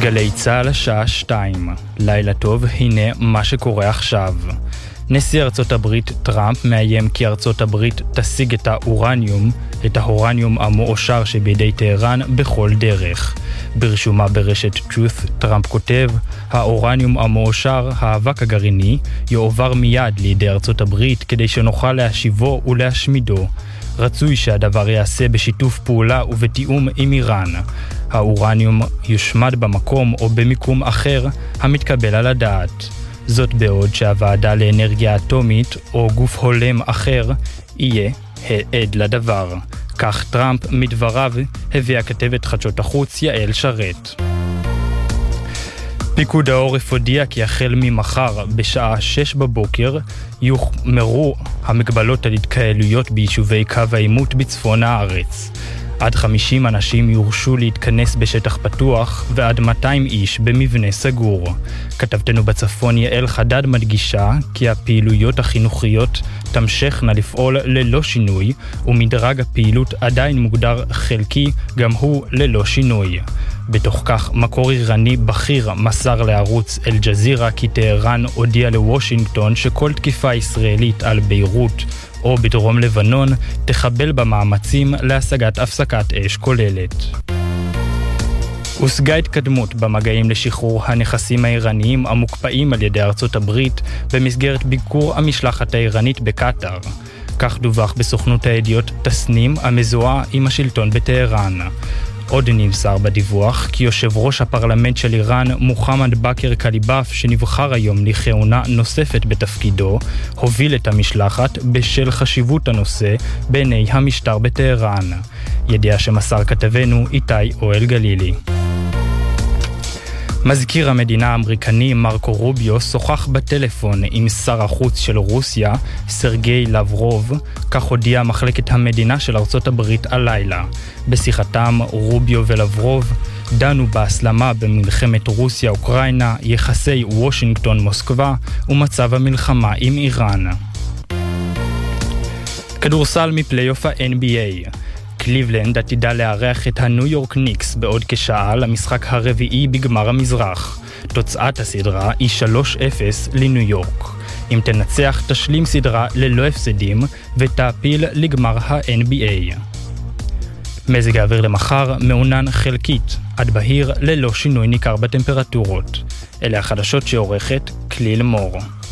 גלי צהל השעה 2. לילה טוב, הנה מה שקורה עכשיו. נשיא ארצות הברית טראמפ מאיים כי ארצות הברית תשיג את האורניום המאושר שבידי טהרן בכל דרך. ברשומה ברשת Truth, טראמפ כותב, האורניום המאושר, האבק הגרעיני, יועבר מיד לידי ארצות הברית כדי שנוכל להשיבו ולהשמידו. רצוי שהדבר יעשה בשיתוף פעולה ובתיאום עם איראן. האורניום יושמד במקום או במיקום אחר המתקבל על הדעת. זאת בעוד שהוועדה לאנרגיה אטומית או גוף הולם אחר יהיה עד לדבר. כך טראמפ מדבריו הביאה כתבת חדשות החוץ יעל שרת. פיקוד העורף הודיע כי החל ממחר בשעה 6 בבוקר יוחמרו המגבלות על התקהלויות ביישובי קו העימות בצפון הארץ. עד 50 אנשים יורשו להתכנס בשטח פתוח ועד 200 איש במבנה סגור. כתבתנו בצפון יעל חדד מדגישה כי הפעילויות החינוכיות תמשכנה לפעול ללא שינוי ומדרג הפעילות עדיין מוגדר חלקי גם הוא ללא שינוי. בתוך כך מקור איראני בכיר מסר לערוץ אל-ג'זירה כי טהרן הודיע לוושינגטון שכל תקיפה ישראלית על ביירות או בדרום לבנון תחבל במאמצים להשגת הפסקת אש כוללת. הושגה התקדמות במגעים לשחרור הנכסים האיראניים המוקפאים על ידי ארצות הברית במסגרת ביקור המשלחת האיראנית בקטר. כך דווח בסוכנות הידיעות תסנים המזוהה עם השלטון בטהרן. עוד נמסר בדיווח כי יושב ראש הפרלמנט של איראן מוחמד בכר קליבאף שנבחר היום לכהונה נוספת בתפקידו הוביל את המשלחת בשל חשיבות הנושא בעיני המשטר בטהרן. ידיעה שמסר כתבנו איתי אוהל גלילי. מזכיר המדינה האמריקני מרקו רוביו שוחח בטלפון עם שר החוץ של רוסיה, סרגי לברוב, כך הודיעה מחלקת המדינה של ארצות הברית הלילה. בשיחתם רוביו ולברוב דנו בהסלמה במלחמת רוסיה-אוקראינה, יחסי וושינגטון-מוסקבה ומצב המלחמה עם איראן. כדורסל מפלייאוף ה-NBA. קליבלנד עתידה לארח את הניו יורק ניקס בעוד כשעה למשחק הרביעי בגמר המזרח. תוצאת הסדרה היא 3-0 לניו יורק. אם תנצח תשלים סדרה ללא הפסדים ותעפיל לגמר ה-NBA. מזג האוויר למחר מעונן חלקית עד בהיר ללא שינוי ניכר בטמפרטורות. אלה החדשות שעורכת כליל מור.